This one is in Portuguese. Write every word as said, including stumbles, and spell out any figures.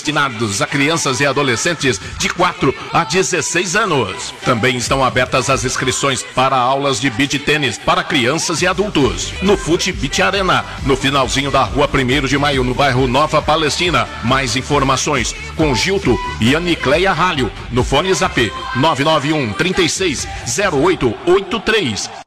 destinados a crianças e adolescentes de quatro a dezesseis anos. Também estão abertas as inscrições para aulas de beach tênis para crianças e adultos. No Fute Beach Arena, no finalzinho da rua primeiro de maio, no bairro Nova Palestina. Mais informações com Gilto e Anicleia Ralho, no fone Zap nove nove um, trinta e seis, zero oito oito três.